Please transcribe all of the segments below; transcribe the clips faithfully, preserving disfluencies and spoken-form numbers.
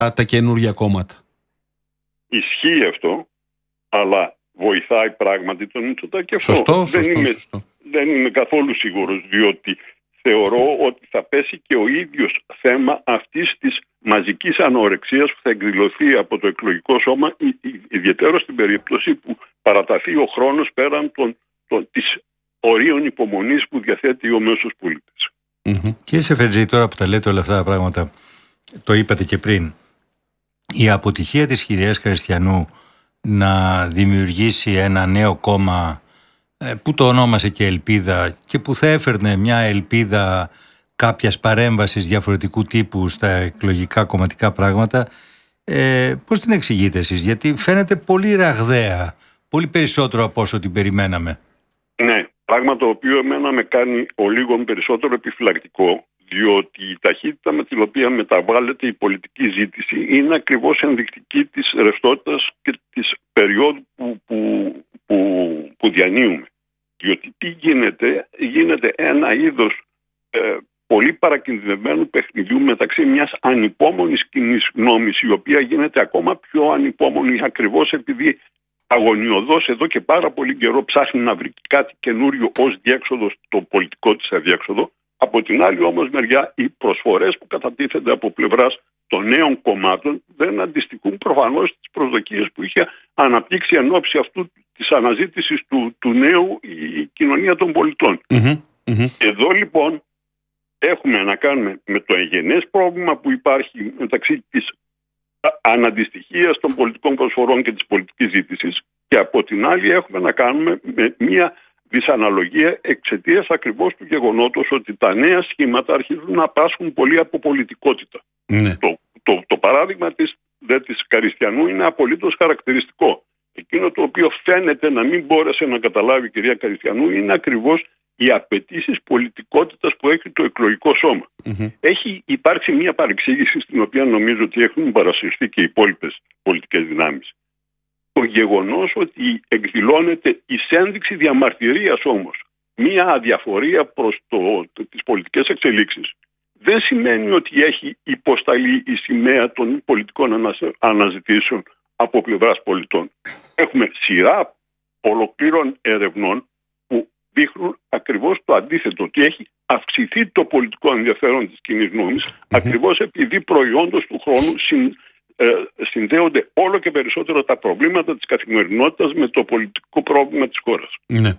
τα καινούργια κόμματα. Ισχύει αυτό, αλλά βοηθάει πράγματι τον Μητσοτάκη αυτό? Σωστό, δεν, σωστό, είμαι, σωστό. δεν είμαι καθόλου σίγουρος, διότι θεωρώ ότι θα πέσει και ο ίδιος θέμα αυτής της μαζικής ανορεξίας που θα εκδηλωθεί από το εκλογικό σώμα, ιδιαίτερα στην περίπτωση που παραταθεί ο χρόνος πέραν των, των, της ορίων υπομονής που διαθέτει ο μέσος πολίτης. Mm-hmm. Κύριε Σεφερτζή, τώρα που τα λέτε όλα αυτά τα πράγματα, το είπατε και πριν, η αποτυχία της κυρίας Χριστιανού να δημιουργήσει ένα νέο κόμμα που το ονόμασε και Ελπίδα και που θα έφερνε μια ελπίδα κάποιας παρέμβασης διαφορετικού τύπου στα εκλογικά κομματικά πράγματα, ε, πώς την εξηγείτε εσείς? Γιατί φαίνεται πολύ ραγδαία, πολύ περισσότερο από όσο την περιμέναμε. Ναι, πράγμα το οποίο εμένα με κάνει ο λίγο περισσότερο επιφυλακτικό, διότι η ταχύτητα με την οποία μεταβάλλεται η πολιτική ζήτηση είναι ακριβώς ενδεικτική της ρευστότητας και της περίοδου που, που, που, που διανύουμε. Διότι τι γίνεται? Γίνεται ένα είδος ε, πολύ παρακινδυνευμένου παιχνιδιού μεταξύ μιας ανυπόμονης κοινής γνώμης, η οποία γίνεται ακόμα πιο ανυπόμονη ακριβώς επειδή αγωνιωδώς εδώ και πάρα πολύ καιρό ψάχνει να βρει κάτι καινούριο ως διέξοδο στο πολιτικό της αδιέξοδο. Από την άλλη όμως μεριά, οι προσφορές που κατατίθενται από πλευράς των νέων κομμάτων δεν αντιστοιχούν προφανώς τις προσδοκίες που είχε αναπτύξει εν ώψη αυτού της αναζήτησης του, του νέου η κοινωνία των πολιτών. Mm-hmm. Mm-hmm. Εδώ λοιπόν έχουμε να κάνουμε με το εγγενές πρόβλημα που υπάρχει μεταξύ της αναντιστοιχίας των πολιτικών προσφορών και της πολιτικής ζήτησης, και από την άλλη έχουμε να κάνουμε με μια δυσαναλογία εξαιτίας ακριβώς του γεγονότος ότι τα νέα σχήματα αρχίζουν να πάσχουν πολύ από πολιτικότητα. Ναι. Το, το, το παράδειγμα της, δε, της Καριστιανού είναι απολύτως χαρακτηριστικό. Εκείνο το οποίο φαίνεται να μην μπόρεσε να καταλάβει η κυρία Καριστιανού είναι ακριβώς οι απαιτήσεις πολιτικότητας που έχει το εκλογικό σώμα. Mm-hmm. Έχει υπάρξει μια παρεξήγηση στην οποία νομίζω ότι έχουν παρασυρθεί και οι υπόλοιπες πολιτικές δυνάμεις. Το γεγονός ότι εκδηλώνεται εις ένδειξη διαμαρτυρίας όμως μια αδιαφορία προς το, το, τις πολιτικές εξελίξεις δεν σημαίνει ότι έχει υποσταλεί η σημαία των πολιτικών αναζη, αναζητήσεων από πλευράς πολιτών. Έχουμε σειρά ολοκλήρων ερευνών που δείχνουν ακριβώς το αντίθετο, ότι έχει αυξηθεί το πολιτικό ενδιαφέρον της κοινής γνώμης, mm-hmm. ακριβώς επειδή προϊόντος του χρόνου συν, ε, συνδέονται όλο και περισσότερο τα προβλήματα της καθημερινότητας με το πολιτικό πρόβλημα της χώρας. Ναι.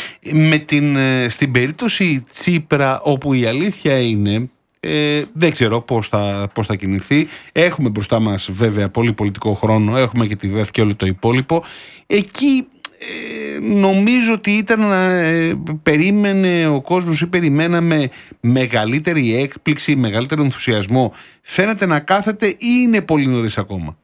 Με την, στην περίπτωση Τσίπρα, όπου η αλήθεια είναι, ε, δεν ξέρω πώς θα, πώς θα κινηθεί, έχουμε μπροστά μας βέβαια πολύ πολιτικό χρόνο, έχουμε και τη ΔΕΘ και όλο το υπόλοιπο, εκεί Ε, νομίζω ότι ήταν ε, περίμενε ο κόσμος ή περιμέναμε μεγαλύτερη έκπληξη, μεγαλύτερο ενθουσιασμό. Φαίνεται να κάθεται ή είναι πολύ νωρίς ακόμα?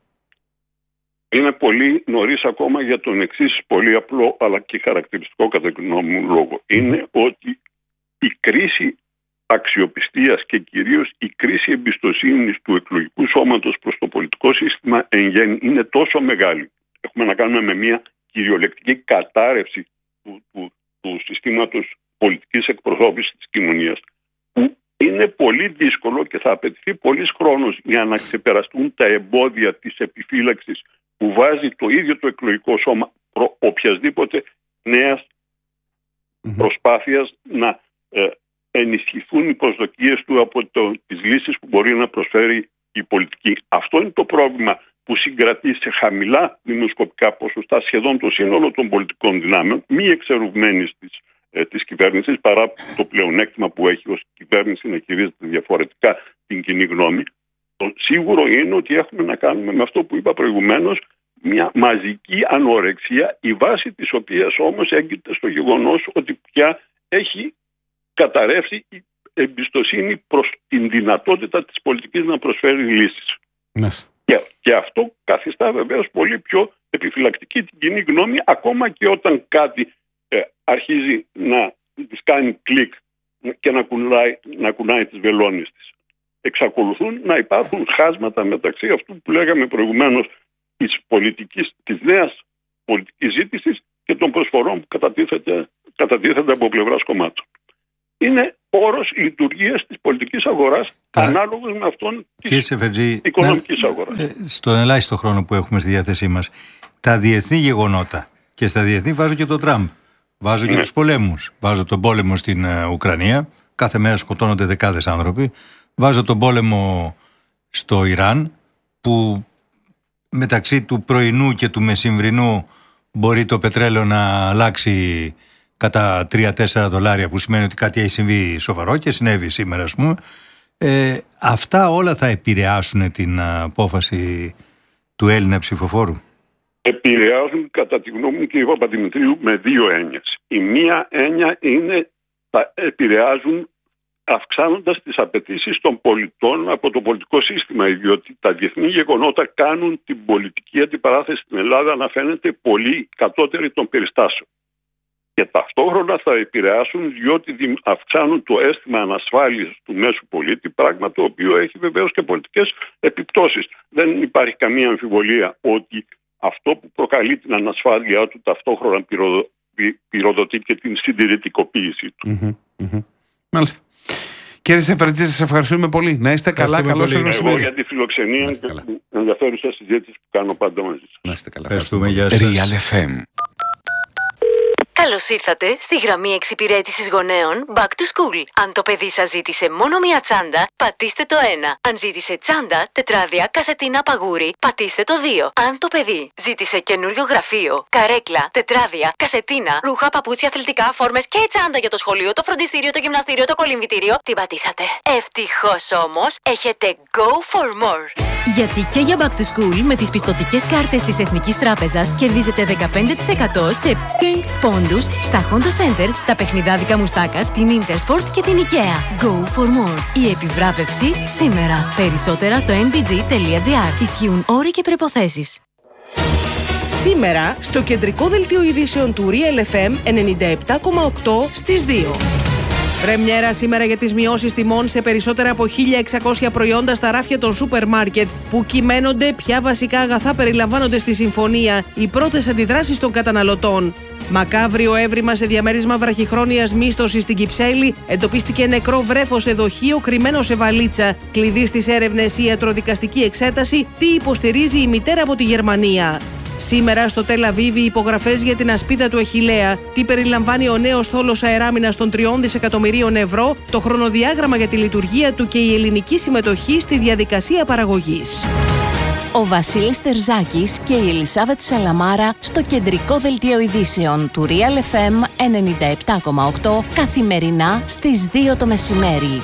Είναι πολύ νωρίς ακόμα για τον εξής πολύ απλό αλλά και χαρακτηριστικό κατά τη γνώμη μου λόγο. Είναι ότι η κρίση αξιοπιστίας και κυρίως η κρίση εμπιστοσύνης του εκλογικού σώματος προς το πολιτικό σύστημα εν γέννη είναι τόσο μεγάλη. Έχουμε να κάνουμε με μια κυριολεκτική κατάρρευση του, του, του συστήματος πολιτικής εκπροσώπησης της κοινωνίας, που είναι πολύ δύσκολο και θα απαιτηθεί πολύς χρόνος για να ξεπεραστούν τα εμπόδια της επιφύλαξης που βάζει το ίδιο το εκλογικό σώμα προ οποιασδήποτε νέας mm-hmm. προσπάθειας να ε, ενισχυθούν οι προσδοκίες του από το, τις λύσεις που μπορεί να προσφέρει η πολιτική. Αυτό είναι το πρόβλημα που συγκρατεί σε χαμηλά δημοσκοπικά ποσοστά σχεδόν το σύνολο των πολιτικών δυνάμεων, μη εξαιρουμένης της, ε, της κυβέρνησης, παρά το πλεονέκτημα που έχει ως κυβέρνηση να χειρίζεται διαφορετικά την κοινή γνώμη. Το σίγουρο είναι ότι έχουμε να κάνουμε με αυτό που είπα προηγουμένως, μια μαζική ανορεξία, η βάση της οποίας όμως έγκυται στο γεγονός ότι πια έχει καταρρεύσει η εμπιστοσύνη προς την δυνατότητα της πολιτικής να προσφέρει λύσεις. Μάλιστα. Και, και αυτό καθιστά βεβαίως πολύ πιο επιφυλακτική την κοινή γνώμη, ακόμα και όταν κάτι ε, αρχίζει να της κάνει κλικ και να κουνάει, να κουνάει τις βελόνες της. Εξακολουθούν να υπάρχουν χάσματα μεταξύ αυτού που λέγαμε προηγουμένως της, πολιτικής, της νέας πολιτικής ζήτησης και των προσφορών που κατατίθεται, κατατίθεται από πλευράς κομμάτων. είναι όρος λειτουργίας της πολιτικής αγοράς, Τα... ανάλογος με αυτόν της Σεφερτζή, οικονομικής να... αγοράς. Ε, στον ελάχιστο χρόνο που έχουμε στη διάθεσή μας, τα διεθνή γεγονότα, και στα διεθνή βάζω και τον Τραμπ, βάζω ναι. και τους πολέμους, βάζω τον πόλεμο στην uh, Ουκρανία, κάθε μέρα σκοτώνονται δεκάδες άνθρωποι, βάζω τον πόλεμο στο Ιράν, που μεταξύ του πρωινού και του μεσημβρινού μπορεί το πετρέλαιο να αλλάξει κατά τρία τέσσερα δολάρια, που σημαίνει ότι κάτι έχει συμβεί σοβαρό και συνέβη σήμερα, ας πούμε. Ε, αυτά όλα θα επηρεάσουν την απόφαση του Έλληνα ψηφοφόρου. Επηρεάζουν, κατά τη γνώμη μου, κύριε Παπαδημητρίου, με δύο έννοιες. Η μία έννοια είναι θα επηρεάζουν αυξάνοντας τις απαιτήσεις των πολιτών από το πολιτικό σύστημα, διότι τα διεθνή γεγονότα κάνουν την πολιτική αντιπαράθεση στην Ελλάδα να φαίνεται πολύ κατώτερη των περιστάσεων. Και ταυτόχρονα θα επηρεάσουν διότι αυξάνουν το αίσθημα ανασφάλειας του μέσου πολίτη, πράγμα το οποίο έχει βεβαίως και πολιτικές επιπτώσεις. Δεν υπάρχει καμία αμφιβολία ότι αυτό που προκαλεί την ανασφάλειά του ταυτόχρονα πυροδο... πυροδοτεί και την συντηρητικοποίηση του. Mm-hmm, mm-hmm. Μάλιστα. Κύριε Σεφερτζή, σας ευχαριστούμε πολύ. Να είστε καλά, καλό σας μεσημέρι. Εγώ για τη φιλοξενία και την ενδιαφέρουσα συζήτηση που κάνω πάντα μαζί σας. Να είστε καλά. Ευχαριστούμε. Γεια σας. Real εφ εμ. Καλώς ήρθατε στη γραμμή εξυπηρέτησης γονέων Back to School. Αν το παιδί σας ζήτησε μόνο μία τσάντα, πατήστε το ένα. Αν ζήτησε τσάντα, τετράδια, κασετίνα, παγούρι, πατήστε το δύο. Αν το παιδί ζήτησε καινούριο γραφείο, καρέκλα, τετράδια, κασετίνα, ρούχα, παπούτσια, αθλητικά, φόρμες και τσάντα για το σχολείο, το φροντιστήριο, το γυμναστήριο, το κολυμβητήριο, την πατήσατε. Ευτυχώς όμως, έχετε Go for More. Γιατί και για Back to School με τις πιστωτικές κάρτες της Εθνικής Τράπεζας κερδίζετε δεκαπέντε τοις εκατό σε Pink πόντους στα Honda Center, τα παιχνιδάδικα Μουστάκας, την Intersport και την IKEA. Go for more. Η επιβράβευση σήμερα. Περισσότερα στο εν μπι τζι τελεία τζι άρ. Ισχύουν όροι και προϋποθέσεις. Σήμερα στο κεντρικό δελτίο ειδήσεων του Real εφ εμ ενενήντα επτά κόμμα οκτώ στις δύο. Πρεμιέρα σήμερα για τις μειώσεις τιμών σε περισσότερα από χίλια εξακόσια προϊόντα στα ράφια των σούπερ μάρκετ. Που κυμαίνονται, ποια βασικά αγαθά περιλαμβάνονται στη συμφωνία, οι πρώτες αντιδράσεις των καταναλωτών. Μακάβριο έβριμα σε διαμέρισμα βραχυχρόνιας μίσθωσης στην Κυψέλη. Εντοπίστηκε νεκρό βρέφος σε δοχείο κρυμμένο σε βαλίτσα. Κλειδί στις έρευνες η ιατροδικαστική εξέταση. Τι υποστηρίζει η μητέρα από τη Γερμανία. Σήμερα στο Τελ Αβίβ οι υπογραφές για την ασπίδα του Αχιλλέα. Τι περιλαμβάνει ο νέος θόλος αεράμινας των τριών δισεκατομμυρίων ευρώ, το χρονοδιάγραμμα για τη λειτουργία του και η ελληνική συμμετοχή στη διαδικασία παραγωγής. Ο Βασίλης Τερζάκης και η Ελισάβετ Σαλαμάρα στο κεντρικό δελτίο ειδήσεων του Real εφ εμ ενενήντα επτά κόμμα οκτώ καθημερινά στις δύο το μεσημέρι.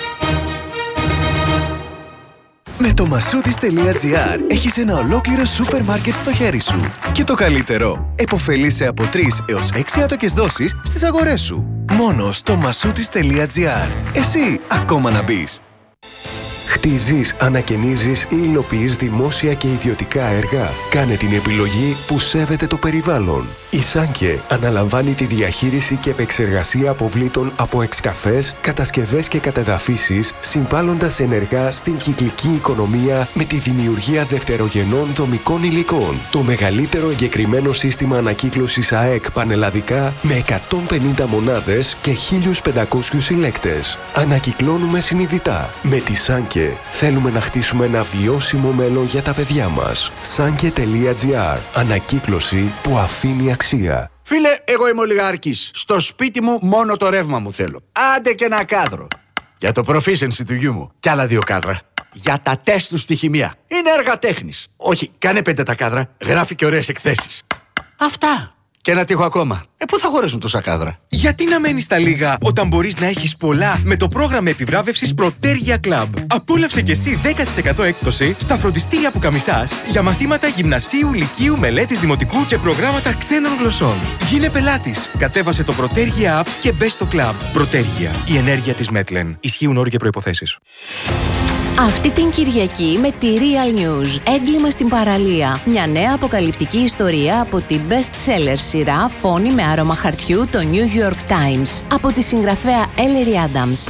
Με το μασούτις τελεία τζι άρ έχεις ένα ολόκληρο σούπερ μάρκετ στο χέρι σου. Και το καλύτερο, επωφελείσαι από τρεις έως έξι άτοκες δόσεις στις αγορές σου. Μόνο στο μασούτις τελεία τζι άρ. Εσύ ακόμα να μπεις. Χτίζεις, ανακαινίζεις ή υλοποιείς δημόσια και ιδιωτικά έργα. Κάνε την επιλογή που σέβεται το περιβάλλον. Η Σάνκε αναλαμβάνει τη διαχείριση και επεξεργασία αποβλήτων από εξκαφές, κατασκευές και κατεδαφίσεις, συμβάλλοντας ενεργά στην κυκλική οικονομία με τη δημιουργία δευτερογενών δομικών υλικών. Το μεγαλύτερο εγκεκριμένο σύστημα ανακύκλωσης ΑΕΚ πανελλαδικά με εκατόν πενήντα μονάδες και χίλιους πεντακόσιους συλλέκτες. Ανακυκλώνουμε συνειδητά. Με τη Σάνκε θέλουμε να χτίσουμε ένα βιώσιμο μέλλον για τα παιδιά μας. Σάνκε τελεία τζι άρ. Ανακύκλωση που αφήνει αξία. Φίλε, εγώ είμαι ολιγάρχης. Στο σπίτι μου μόνο το ρεύμα μου θέλω. Άντε και ένα κάδρο. Για το proficiency του γιού μου. Κι άλλα δύο κάδρα. Για τα τεστ του στη χημεία. Είναι έργα τέχνης. Όχι, κάνε πέντε τα κάδρα. Γράφει και ωραίες εκθέσεις. Αυτά. Και ένα τείχο ακόμα. Ε, πού θα χωρέσουν τόσα κάδρα. Γιατί να μένεις στα λίγα όταν μπορείς να έχεις πολλά με το πρόγραμμα επιβράβευσης Protergia Club. Απόλαυσε και εσύ δέκα τοις εκατό έκπτωση στα φροντιστήρια που καμισάς για μαθήματα γυμνασίου, λυκείου, μελέτης δημοτικού και προγράμματα ξένων γλωσσών. Γίνε πελάτης. Κατέβασε το Protergia App και μπες στο Club. Protergia. Η ενέργεια της Μέτλεν. Ισχύουν όροι και προϋποθέσεις. Αυτή την Κυριακή με τη Real News, έγκλημα στην παραλία. Μια νέα αποκαλυπτική ιστορία από την best-seller σειρά Φόνη με άρωμα χαρτιού, το New York Times, από τη συγγραφέα Ellery Adams.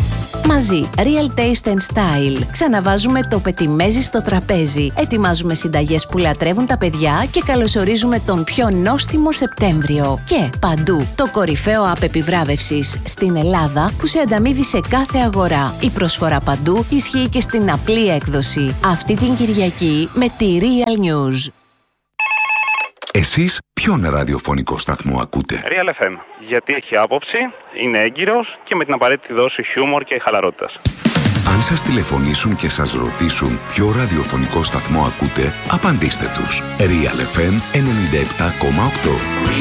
Μαζί, Real Taste and Style. Ξαναβάζουμε το πετιμέζι στο τραπέζι. Ετοιμάζουμε συνταγές που λατρεύουν τα παιδιά και καλωσορίζουμε τον πιο νόστιμο Σεπτέμβριο. Και παντού, το κορυφαίο app επιβράβευσης στην Ελλάδα που σε ανταμείβει σε κάθε αγορά. Η προσφορά παντού ισχύει και στην απλή έκδοση. Αυτή την Κυριακή με τη Real News. Εσείς ποιον ραδιοφωνικό σταθμό ακούτε? Real εφ εμ, γιατί έχει άποψη, είναι έγκυρος και με την απαραίτητη δόση χιούμορ και χαλαρότητας. Αν σας τηλεφωνήσουν και σας ρωτήσουν ποιο ραδιοφωνικό σταθμό ακούτε, απαντήστε τους. Real εφ εμ ενενήντα επτά κόμμα οκτώ.